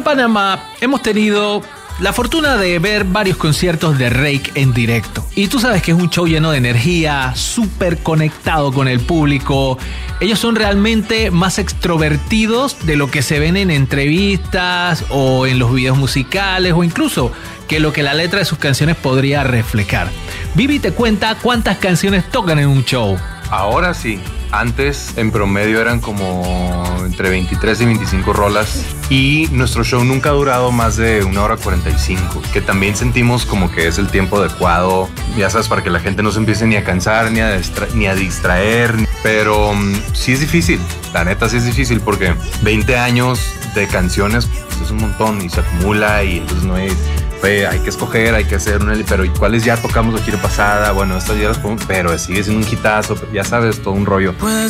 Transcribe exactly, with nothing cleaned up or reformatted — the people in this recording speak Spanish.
Panamá hemos tenido la fortuna de ver varios conciertos de Rake en directo. Y tú sabes que es un show lleno de energía, súper conectado con el público. Ellos son realmente más extrovertidos de lo que se ven en entrevistas o en los videos musicales o incluso que lo que la letra de sus canciones podría reflejar. Vivi te cuenta cuántas canciones tocan en un show. Ahora sí. Antes, en promedio, eran como entre veintitrés y veinticinco rolas. Y nuestro show nunca ha durado más de una hora cuarenta y cinco. Que también sentimos como que es el tiempo adecuado. Ya sabes, para que la gente no se empiece ni a cansar, ni a, distra- ni a distraer. Pero um, sí es difícil. La neta sí es difícil porque veinte años de canciones pues, es un montón y se acumula. Y entonces no hay... Pues, hay que escoger, hay que hacer una... Pero ¿y cuáles ya tocamos la gira pasada? Bueno, estas ya las podemos... Pero sigue siendo un hitazo. Ya sabes, todo un rollo.